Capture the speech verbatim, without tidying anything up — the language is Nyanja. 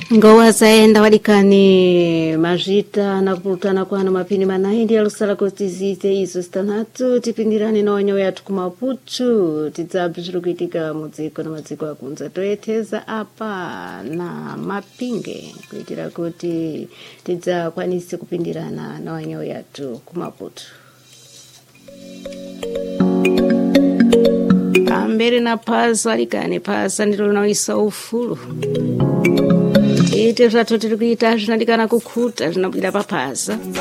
ngowa zaenda wadikani majita na kupulutana kwano mapini manahindi alusala kotizite izo stanatu tipindirani na wanyo yatu kumaputu tidzabu chirukuitika mudziko na madziko akunza toeteza apa na mapinge kuitira kuti tidza kwanisi kupindirana na wanyo yatu kumaputu. Ambere na pasa alikane pasa ndilo naisa ufulu ite zvatoti tiri kuita zvinandikana kukhuta zvinobwira papasa.